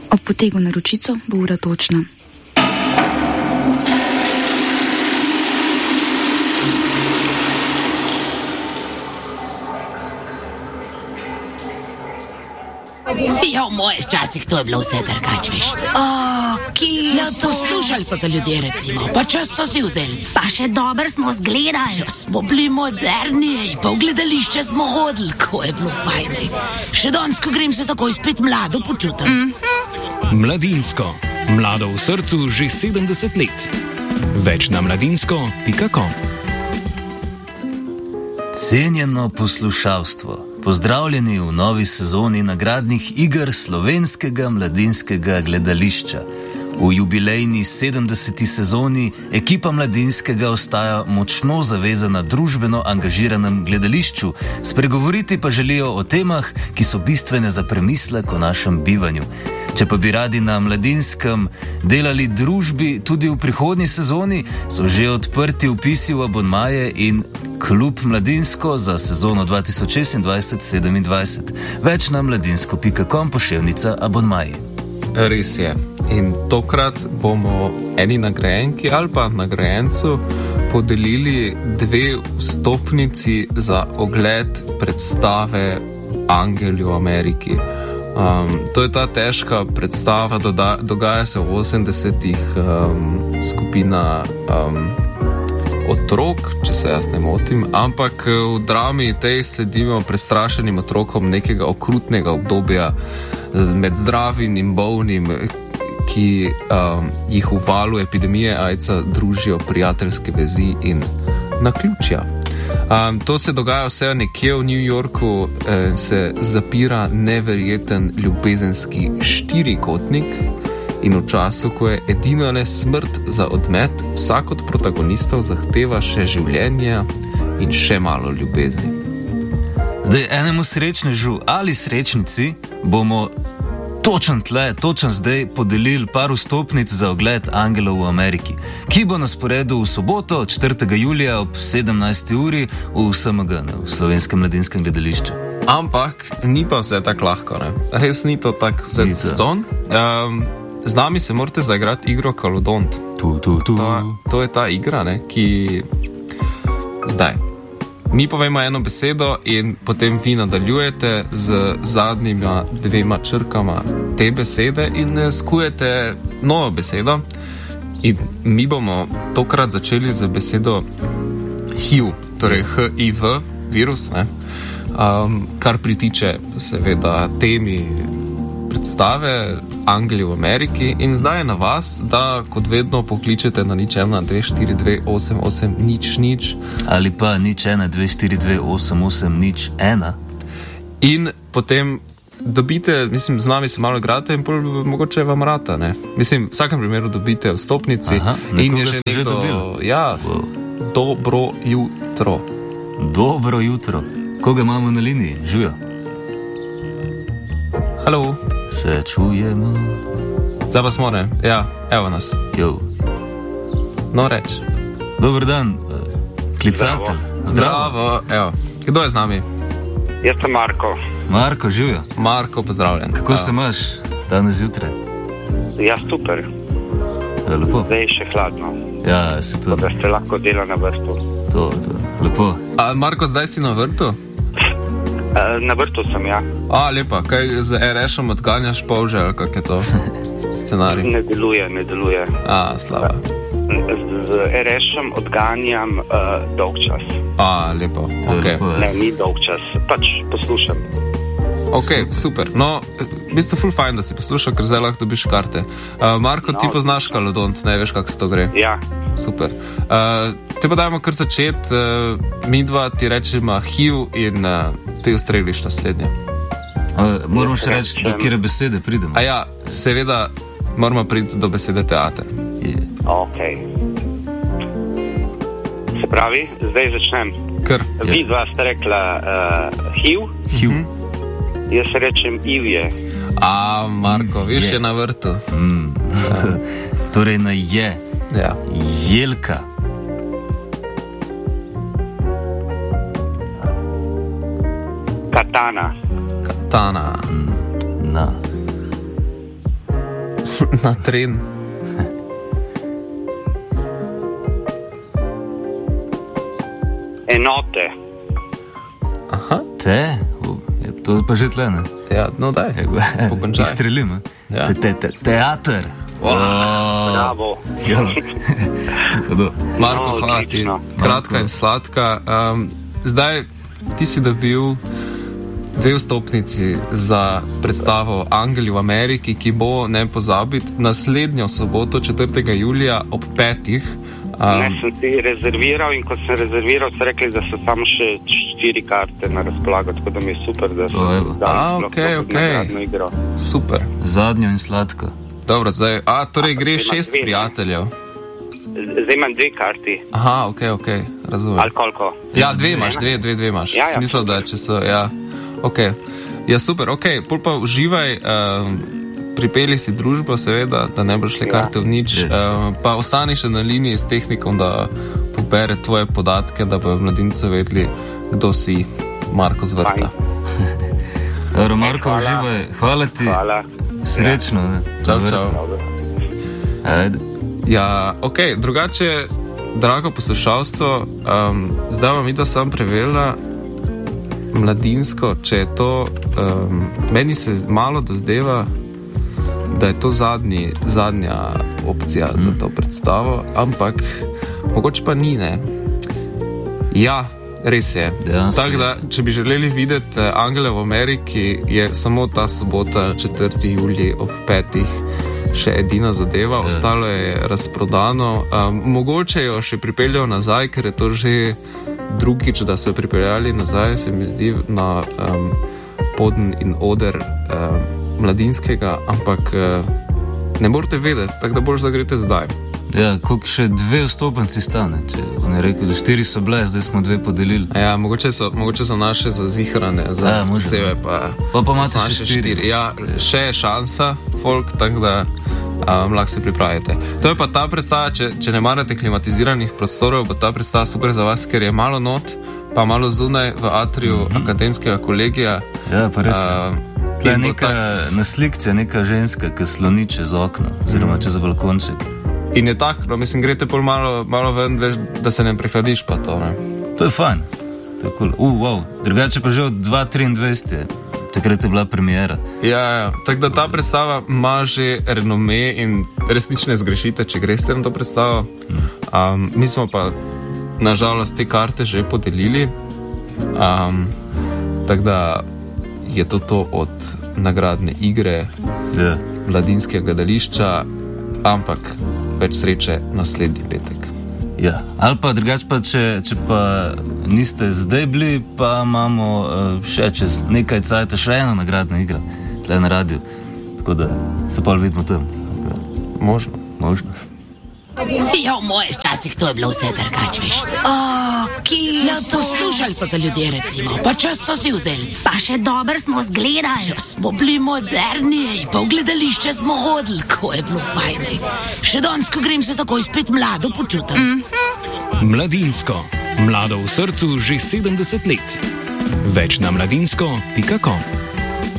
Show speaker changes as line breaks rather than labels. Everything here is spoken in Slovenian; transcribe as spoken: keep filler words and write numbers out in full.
Ob potegu na ročico bo ura točna.
Ja, v mojih časih to je bilo vse drugač, veš.
O, ki
Ja, poslušali so te ljudje, recimo, pa čas so si vzeli.
pa še dober smo zgledali.
Če smo bili moderni, pa v gledališče smo hodili, ko je bilo fajn. Še danes, ko grem, se takoj spet mlado počutim. Mm.
Mladinsko. Mlado v srcu že sedemdeset let. Več na mladinsko pika com.
Cenjeno poslušalstvo, pozdravljeni v novi sezoni nagradnih iger Slovenskega mladinskega gledališča. V jubilejni sedemdeseti sezoni ekipa Mladinskega ostaja močno zavezana družbeno angažiranem gledališču, spregovoriti pa želijo o temah, ki so bistvene za premislek o našem bivanju. Če pa bi radi na Mladinskem delali družbi tudi v prihodnji sezoni, so že odprti vpisi v abonmaje in Klub Mladinsko za sezono dva tisoč šestindvajset sedemindvajset. Več na mladinsko pika com poševnica abonmaji.
Res je. In tokrat bomo eni nagrajenki ali pa nagrajencu podelili dve vstopnici za ogled predstave Angeli v Ameriki. Um, to je ta težka predstava, doda, dogaja se v osemdesetih, um, skupina um, otrok, če se jaz ne motim, ampak v drami tej sledimo prestrašenim otrokom nekega okrutnega obdobja med zdravim in bolnim, ki um, jih v valu epidemije AIDS-a družijo prijateljske vezi in naključja. Um, to se dogaja vse nekje v New Yorku, eh, se zapira neverjeten ljubezenski štirikotnik in v času, ko je edina le smrt za odmet, vsak od protagonistov zahteva še življenje in še malo ljubezni.
Zdaj, enemu srečnežu ali srečnici bomo točen tle, točen zdaj podelili par vstopnic za ogled Angelov v Ameriki, ki bo na sporedu v soboto, četrtega julija ob sedemnajsti uri v S M G, ne, v Slovenskem mladinskem gledališču.
Ampak ni pa vse tako lahko, ne? Res ni to tako vse ston. Um, z nami se morate zaigrati igro Kalodont.
Tu, tu, tu.
Ta, to je ta igra, ne, ki... Zdaj. Mi povemo eno besedo in potem vi nadaljujete z zadnjima dvema črkama te besede in skujete novo besedo. In mi bomo tokrat začeli z besedo H I V, torej H I V, virus, ne? Um, kar pritiče seveda temi predstave Angeli v Ameriki. In zdaj je na vas, da kot vedno pokličete na nič ena dve štiri dve osem osem nič nič
ali pa nič ena dve štiri dve osem osem nič ena.
In potem dobite, mislim, z nami se malo igrate in pol mogoče vam rata, ne? Mislim, v vsakem primeru dobite vstopnici.
Aha,
in je že
nekdo
nekdo...
dobil.
Ja,
Wow.
dobro jutro.
Dobro jutro. Koga imamo na liniji? Žujo.
Halo.
Se čujemo.
Zdaj pa smo, ne? Ja, evo nas.
Jo.
No, reč.
Dober dan, klicatelj.
Zdravo. Evo. Kdo je z nami?
Jaz sem Marko.
Marko, žujo.
Marko, pozdravljen.
Kako se imaš danes zjutraj?
Jaz super.
Ja, lepo.
Zdaj je še hladno.
Ja, se to,
Da ste lahko dela na vrtu.
to, to, lepo.
A, Marko, zdaj si na vrtu?
E, na vrtu sem, ja.
A, lepa. Kaj z R S-om odganjaš polže, ali kak je to scenarij?
Ne deluje, ne deluje.
A, slaba.
Z, z R S-om odganjam uh, dolg čas.
A, lepo.
To je
Ok.
lepo, ja.
Ne, ni dolg čas. Pač poslušam.
Ok, super. No, v bistvu ful fajn, da si poslušal, ker zdaj lahko dobiš karte. Uh, Marko, no, ti poznaš Kalodont, ne veš, kako se to gre?
Ja.
Super. Uh, te pa dajmo kar začeti. Uh, mi dva ti rečemo H I V in uh, ti ustreliš naslednje.
A, moramo še reči, do kjere besede pridemo.
A ja, seveda moramo priti do besede teater.
Je.
Ok. Se pravi, zdaj začnem.
Kar.
Vi dva ste rekla uh, H I V,
H I V.
jaz rečem Ivje.
A, Marko, viš
Je.
je na vrtu.
Mm. Torej na je.
Ja.
Jelka.
Katana.
Katana.
Na.
Na tren.
Enote.
Aha.
Te? U, je to pa že tle, ne?
Ja, no daj. Pokončaj.
Izstrelim, ne?
Ja.
Te, te, te, teater.
Oh.
Bravo.
Ja.
Marko,
No,
hvala ti.
odlično.
Kratka in sladka. Um, zdaj, ti si dobil dve vstopnici za predstavo Angeli v Ameriki, ki bo, ne pozabiti, naslednjo soboto, četrtega julija ob petih.
Ne,
Um,
sem si rezerviral in ko sem rezerviral, so rekli, da so samo še štiri karte na razpolago, tako da mi je super, da
O, evo.
so
A, okej, okej.
igro.
super.
Zadnjo in sladko.
Dobro, zdaj, a, torej gre
zdaj imam
šest
dve, ne?
prijateljev.
Zdaj imam dve karti.
Aha, ok, ok, razumem.
Ali koliko?
Ja, dve imaš, dve, dve, dve imaš.
Ja, ja,
Smisel, da če so, ja, ok. Ja, super, ok, pol pa uživaj, um, pripelji si družbo, seveda, da ne boš šle
Ja.
karte v nič,
Yes.
um, pa ostani še na liniji s tehnikom, da pobere tvoje podatke, da bojo mladinci vedeli, kdo si Marko Zvrta.
Dobro, Marko,
Hvala.
uživaj. Hvala ti.
Hvala.
Srečno. Ne?
Čau,
Na
čau.
vrtu. Ajde.
Ja, ok, drugače, drago poslušalstvo, um, zdaj vam videla sem preverila mladinsko, če je to, um, meni se malo dozdeva, da je to zadnji, zadnja opcija mm. za to predstavo, ampak mogoče pa ni, ne. Ja, res je.
Dejansko
Tako
je.
da, če bi želeli videti eh, Angele v Ameriki, je samo ta sobota, četrtega julija ob petih še edina zadeva,
Ja.
ostalo je razprodano. Um, mogoče jo še pripeljajo nazaj, ker je to že drugič, da so jo pripeljali nazaj, se mi zdi, na um, poden in oder um, mladinskega, ampak uh, ne morete vedeti, tako da boš zagrete zdaj.
Ja, koliko še dve vstopenci stane? Če on je rekel, da štiri so bile, zdaj smo dve podelili.
A ja, mogoče so, mogoče so naše zazihrane, za
Ja, može.
posebej pa,
Pa pa
so
imate še
naše
štiri.
Ja, še je šansa, folk, tako da um, lahko se pripravite. To je pa ta predstava, če, če ne marate klimatiziranih prostorov, bo ta predstava super za vas, ker je malo not, pa malo zunaj v atriju mm -hmm. akademskega kolegija.
Ja, pa res.
Um,
Tle je
in bo
neka
tak-
na slikce, neka ženska, ki sloni čez okno, oziroma čez balkonček.
In je tako, no, mislim, greste pol malo, malo ven, veš, da se ne prehladiš pa to, ne.
To je fajn. To je cool. Uh, wow. Drugače pa že od dva tisoč triindvajset je. Takrat je bila premiera.
Ja, ja. Tako da ta predstava ima že renome in res nič ne zgrešite, če greste na to predstavo. Um, mi smo pa nažalost te karte že podelili, um, tako da je to to od nagradne igre
Ja.
mladinskega gledališča, ampak več sreče naslednji petek.
Ja. Ali pa drugače pa, če, če pa niste zdaj bili, pa imamo uh, še čez nekaj cajta še eno nagradno igro, tle na radiju. Tako da se pa vidimo tam. Tako,
Možno.
možno.
Ja, v mojih časih to je bilo vse drugače, veš.
O, ki
Ja, poslušali so te ljudje, recimo, pa čas so si vzeli.
Pa še dobro smo zgledali.
Če smo bili moderni, pa v gledališče smo hodili, ko je bilo fajn. Še danes, ko grem, se takoj spet mlado počutim. Mm.
Mladinsko. Mlado v srcu že sedemdeset let. Več na mladinsko pika com.